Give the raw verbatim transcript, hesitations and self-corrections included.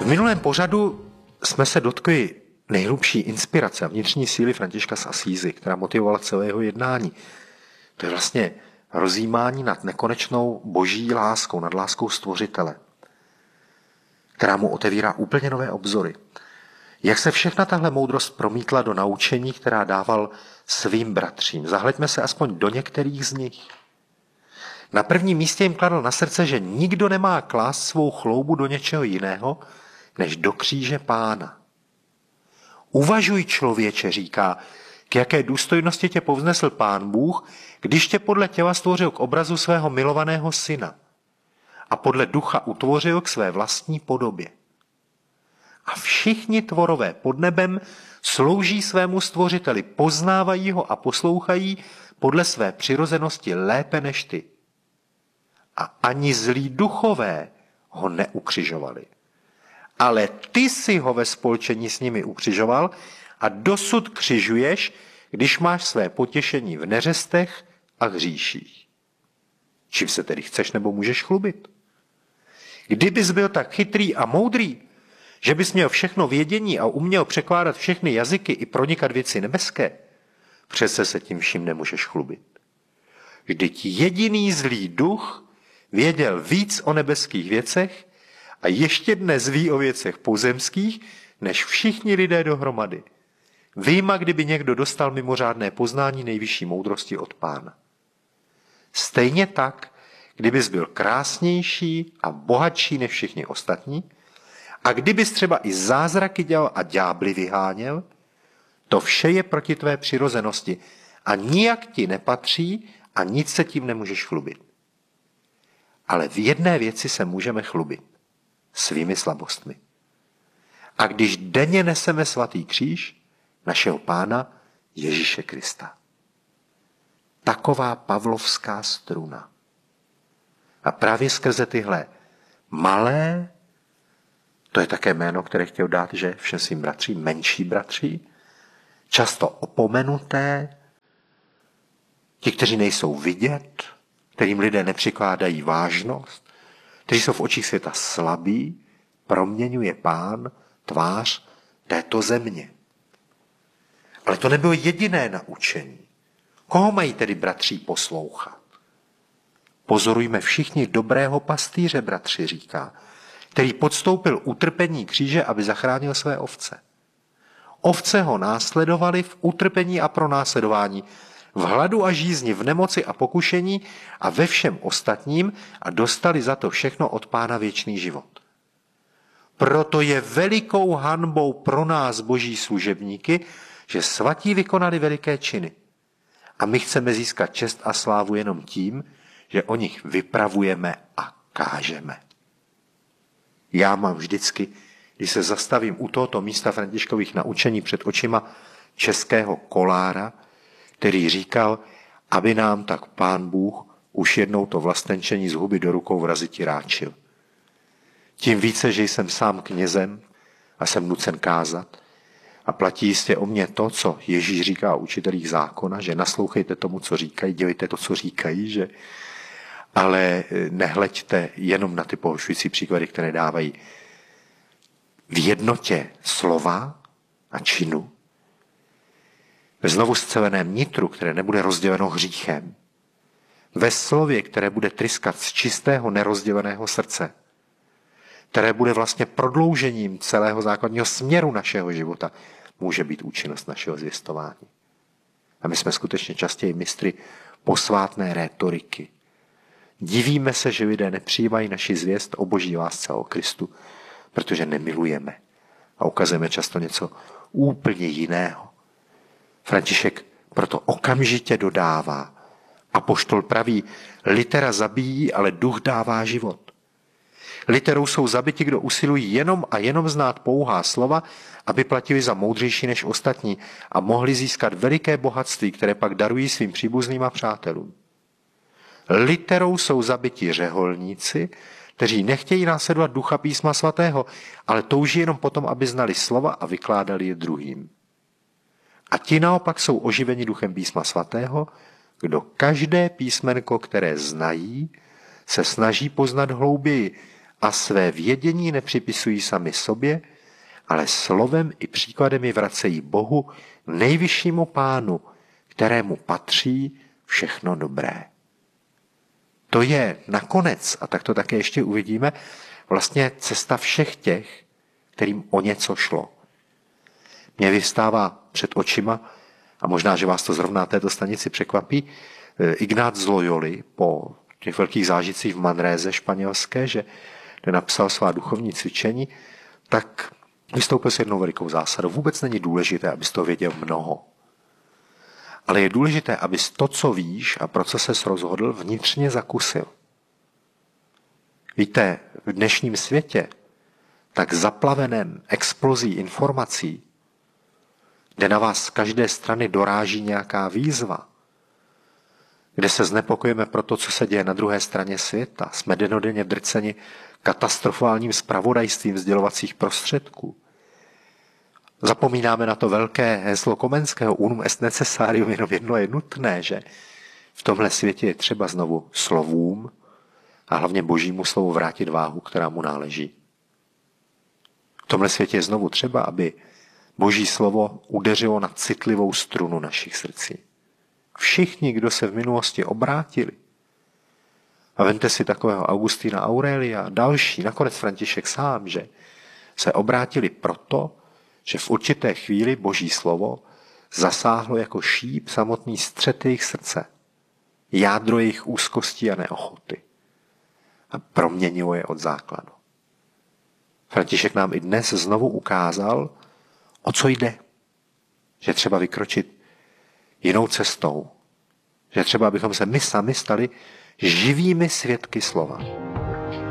minulém pořadu jsme se dotkli nejhlubší inspirace a vnitřní síly Františka z Asízy, která motivovala celé jeho jednání. To je vlastně rozjímání nad nekonečnou boží láskou, nad láskou Stvořitele, která mu otevírá úplně nové obzory. Jak se všechna tahle moudrost promítla do naučení, která dával svým bratřím. Zahleďme se aspoň do některých z nich. Na prvním místě jim kladl na srdce, že nikdo nemá klást svou chloubu do něčeho jiného, než do kříže Pána. Uvažuj, člověče, říká, k jaké důstojnosti tě povznesl Pán Bůh, když tě podle těla stvořil k obrazu svého milovaného syna a podle ducha utvořil k své vlastní podobě. A všichni tvorové pod nebem slouží svému stvořiteli, poznávají ho a poslouchají podle své přirozenosti lépe než ty. A ani zlí duchové ho neukřižovali. Ale ty si ho ve spolčení s nimi ukřižoval a dosud křižuješ, když máš své potěšení v neřestech a hříších. Čím se tedy chceš nebo můžeš chlubit? Kdybys byl tak chytrý a moudrý, že bys měl všechno vědění a uměl překládat všechny jazyky i pronikat věci nebeské, přece se tím vším nemůžeš chlubit. Vždyť jediný zlý duch věděl víc o nebeských věcech a ještě dnes ví o věcech pozemských, než všichni lidé dohromady. Vyjma, kdyby někdo dostal mimořádné poznání nejvyšší moudrosti od Pána. Stejně tak, kdybys byl krásnější a bohatší než všichni ostatní, a kdybys třeba i zázraky dělal a ďábly vyháněl, to vše je proti tvé přirozenosti a nijak ti nepatří a nic se tím nemůžeš chlubit. Ale v jedné věci se můžeme chlubit. Svými slabostmi. A když denně neseme svatý kříž našeho Pána Ježíše Krista. Taková pavlovská struna. A právě skrze tyhle malé, to je také jméno, které chtěl dát, že všem svým bratřím, menší bratři, často opomenuté, ti, kteří nejsou vidět, kterým lidé nepřikládají vážnost, kteří jsou v očích světa slabí, proměňuje Pán tvář této země. Ale to nebylo jediné naučení. Koho mají tedy bratři poslouchat? Pozorujme všichni dobrého pastýře, bratři, říká, který podstoupil utrpení kříže, aby zachránil své ovce. Ovce ho následovali v utrpení a pronásledování, v hladu a žízni, v nemoci a pokušení a ve všem ostatním a dostali za to všechno od Pána věčný život. Proto je velikou hanbou pro nás, boží služebníky, že svatí vykonali veliké činy. A my chceme získat čest a slávu jenom tím, že o nich vypravujeme a kážeme. Já mám vždycky, když se zastavím u tohoto místa Františkových naučení před očima českého kolára, který říkal, aby nám tak Pán Bůh už jednou to vlastenčení z huby do rukou vraziti ráčil. Tím více, že jsem sám knězem a jsem nucen kázat a platí jistě o mě to, co Ježíš říká o učitelích zákona, že naslouchejte tomu, co říkají, dělejte to, co říkají, že ale nehleďte jenom na ty pohoršující příklady, které dávají v jednotě slova a činu, ve znovu zceleném nitru, které nebude rozděleno hříchem, ve slově, které bude tryskat z čistého nerozděleného srdce, které bude vlastně prodloužením celého základního směru našeho života, může být účinnost našeho zvěstování. A my jsme skutečně častěji mistry posvátné rétoriky. Divíme se, že lidé nepřijímají naši zvěst o boží lásce a o Kristu, protože nemilujeme a ukazujeme často něco úplně jiného. František proto okamžitě dodává, apoštol praví, litera zabíjí, ale duch dává život. Literou jsou zabiti, kdo usilují jenom a jenom znát pouhá slova, aby platili za moudřejší než ostatní a mohli získat veliké bohatství, které pak darují svým příbuzným a přátelům. Literou jsou zabiti řeholníci, kteří nechtějí následovat ducha písma svatého, ale touží jenom potom, aby znali slova a vykládali je druhým. A ti naopak jsou oživeni duchem písma svatého, kdo každé písmenko, které znají, se snaží poznat hlouběji a své vědění nepřipisují sami sobě, ale slovem i příkladem je vracejí Bohu, nejvyššímu Pánu, kterému patří všechno dobré. To je nakonec, a tak to také ještě uvidíme, vlastně cesta všech těch, kterým o něco šlo. Mně vystává před očima, a možná, že vás to zrovna na této stanici překvapí, Ignác z Loyoli po těch velkých zážitcích v Manréze španělské, že kde napsal svá duchovní cvičení, tak vystoupil s jednou velikou zásadou. Vůbec není důležité, abys to věděl mnoho. Ale je důležité, abys to, co víš a pro co ses rozhodl, vnitřně zakusil. Víte, v dnešním světě, tak zaplaveném explozí informací, kde na vás z každé strany doráží nějaká výzva, kde se znepokojíme pro to, co se děje na druhé straně světa, jsme dennodenně drceni katastrofálním zpravodajstvím sdělovacích prostředků. Zapomínáme na to velké heslo Komenského unum est necessarium, jenom jedno je nutné, že v tomhle světě je třeba znovu slovům a hlavně božímu slovu vrátit váhu, která mu náleží. V tomhle světě je znovu třeba, aby boží slovo udeřilo na citlivou strunu našich srdcí. Všichni, kdo se v minulosti obrátili, a vemte si takového Augustína Aurelia a další, nakonec František sám, že se obrátili proto, že v určité chvíli boží slovo zasáhlo jako šíp samotný střed jejich srdce, jádro jejich úzkostí a neochoty a proměnilo je od základu. František nám i dnes znovu ukázal, o co jde. Že třeba vykročit jinou cestou. Že třeba abychom se my sami stali živými svědky slova.